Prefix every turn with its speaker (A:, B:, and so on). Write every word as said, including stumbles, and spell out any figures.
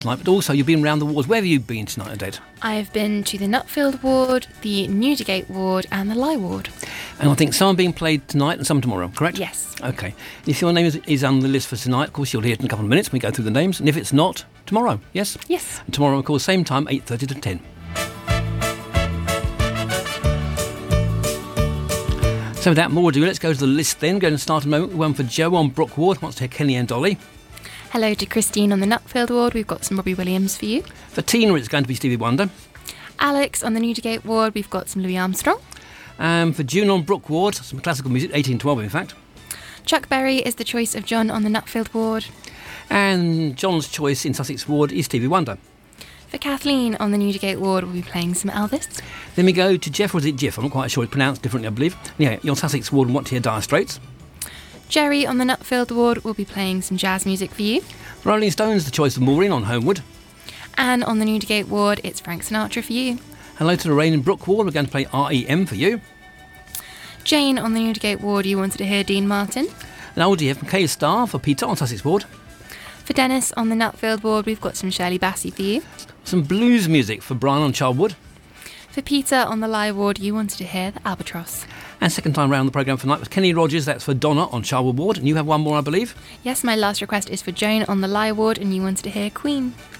A: tonight, but also you've been around the wards. Where have you been tonight, Odette?
B: I've been to the Nutfield ward, the Newdigate ward and the Lye ward.
A: And I think some are being played tonight and some tomorrow, correct?
B: Yes.
A: OK. If your name is, is on the list for tonight, of course, you'll hear it in a couple of minutes when we go through the names. And if it's not, tomorrow, yes?
B: Yes.
A: And tomorrow, of course, same time, eight thirty to ten. So without more ado, let's go to the list then. Going to start a moment with one for Joe on Brook Ward. Wants to hear Kenny and Dolly.
B: Hello to Christine on the Nutfield ward. We've got some Robbie Williams for you.
A: For Tina, it's going to be Stevie Wonder.
B: Alex on the Newdigate ward. We've got some Louis Armstrong.
A: Um, for June on Brook Ward, some classical music, eighteen twelve in fact.
B: Chuck Berry is the choice of John on the Nutfield ward.
A: And John's choice in Sussex ward is Stevie Wonder.
B: For Kathleen on the Newdigate ward, we'll be playing some Elvis.
A: Then we go to Jeff, or is it Jeff? I'm not quite sure. It's pronounced differently, I believe. Yeah, you're on Sussex ward and want to hear Dire Straits.
B: Jerry on the Nutfield ward will be playing some jazz music for you.
A: Rolling Stones, the choice of Maureen on Homewood.
B: And on the Newdigate ward, it's Frank Sinatra for you.
A: Hello to Lorraine in Brook Ward. We're going to play R E M for you.
B: Jane on the Newdigate ward, you wanted to hear Dean Martin.
A: And old dear from Kay Star for Peter on Sussex ward.
B: For Dennis on the Nutfield ward, we've got some Shirley Bassey for you.
A: Some blues music for Brian on Charlwood.
B: For Peter on the Lye ward, you wanted to hear the Albatross.
A: And second time round the programme for the night was Kenny Rogers. That's for Donna on Charlwood ward. And you have one more, I believe.
B: Yes, my last request is for Joan on the Lye ward, and you wanted to hear Queen.